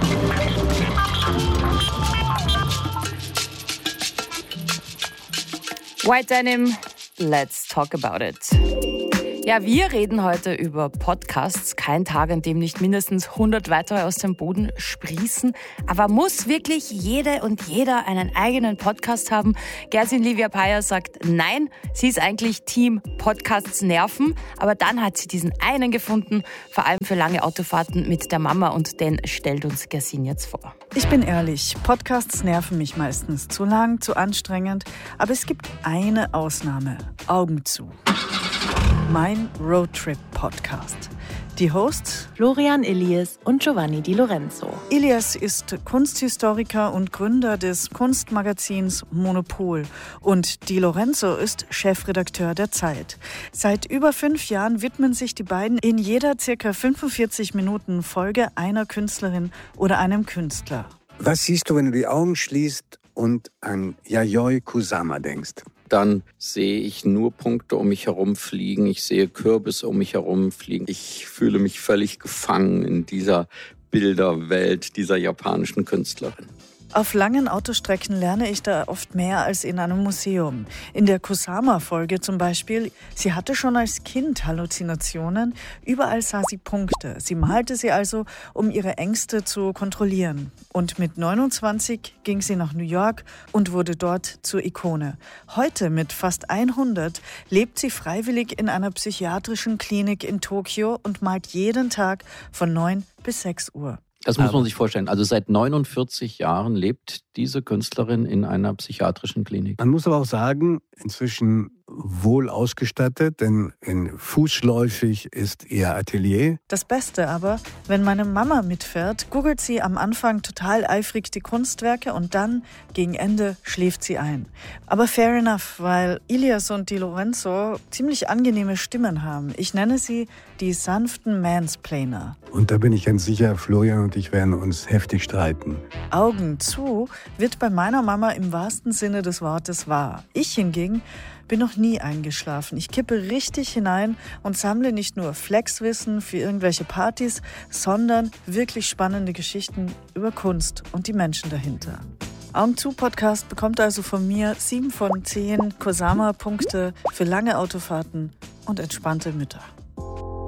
White Denim, let's talk about it. Ja, wir reden heute über Podcasts. Kein Tag, an dem nicht mindestens 100 weitere aus dem Boden sprießen. Aber muss wirklich jede und jeder einen eigenen Podcast haben? Gersin Livia Paya sagt nein, sie ist eigentlich Team Podcasts nerven. Aber dann hat sie diesen einen gefunden, vor allem für lange Autofahrten mit der Mama. Und den stellt uns Gersin jetzt vor. Ich bin ehrlich, Podcasts nerven mich meistens. Zu lang, zu anstrengend. Aber es gibt eine Ausnahme. Augen zu. Mein Roadtrip-Podcast. Die Hosts Florian Illies und Giovanni Di Lorenzo. Illies ist Kunsthistoriker und Gründer des Kunstmagazins Monopol. Und Di Lorenzo ist Chefredakteur der Zeit. Seit über 5 Jahren widmen sich die beiden in jeder ca. 45 Minuten Folge einer Künstlerin oder einem Künstler. Was siehst du, wenn du die Augen schließt und an Yayoi Kusama denkst? Dann sehe ich nur Punkte um mich herum fliegen. Ich sehe Kürbisse um mich herum fliegen. Ich fühle mich völlig gefangen in dieser Bilderwelt dieser japanischen Künstlerin. Auf langen Autostrecken lerne ich da oft mehr als in einem Museum. In der Kusama-Folge zum Beispiel, sie hatte schon als Kind Halluzinationen. Überall sah sie Punkte. Sie malte sie also, um ihre Ängste zu kontrollieren. Und mit 29 ging sie nach New York und wurde dort zur Ikone. Heute mit fast 100 lebt sie freiwillig in einer psychiatrischen Klinik in Tokio und malt jeden Tag von 9 bis 6 Uhr. Das muss man sich vorstellen. Also seit 49 Jahren lebt diese Künstlerin in einer psychiatrischen Klinik. Man muss aber auch sagen, inzwischen wohl ausgestattet, denn fußläufig ist ihr Atelier. Das Beste aber, wenn meine Mama mitfährt, googelt sie am Anfang total eifrig die Kunstwerke und dann, gegen Ende, schläft sie ein. Aber fair enough, weil Illies und Di Lorenzo ziemlich angenehme Stimmen haben. Ich nenne sie die sanften Mansplainer. Und da bin ich ganz sicher, Florian und ich werden uns heftig streiten. Augen zu wird bei meiner Mama im wahrsten Sinne des Wortes wahr. Ich hingegen bin noch nie eingeschlafen. Ich kippe richtig hinein und sammle nicht nur Flexwissen für irgendwelche Partys, sondern wirklich spannende Geschichten über Kunst und die Menschen dahinter. Augen zu Podcast bekommt also von mir 7 von 10 Kusama-Punkte für lange Autofahrten und entspannte Mütter.